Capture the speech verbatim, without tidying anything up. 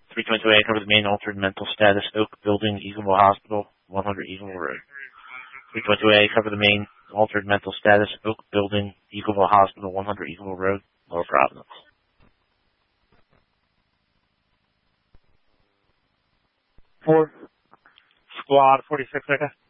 three twenty-two A, cover the main altered mental status, Oak Building, Eagleville Hospital, one hundred Eagleville Road. three twenty-two A, cover the main altered mental status, Oak Building, Eagleville Hospital, one hundred Eagleville Road, Lower Providence. Four. Squad forty-six, okay.